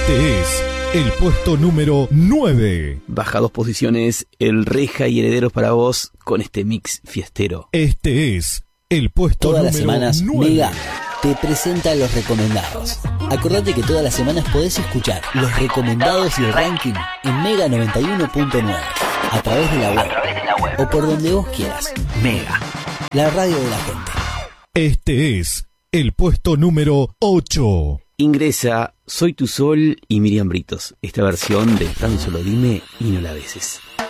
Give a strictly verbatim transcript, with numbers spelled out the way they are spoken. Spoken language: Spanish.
Este es el puesto número nueve. Baja dos posiciones el Reja y Herederos para vos con este mix fiestero. Este es el puesto Todas número las semanas, nueve. Mega te presenta los recomendados. Acordate que todas las semanas podés escuchar los recomendados y el ranking en Mega noventa y uno punto nueve a través de la web, o por donde vos quieras. Mega, la radio de la gente. Este es el puesto número ocho. Ingresa Soy tu Sol y Miriam Britos, esta versión de Tan Solo Dime y No la Beses.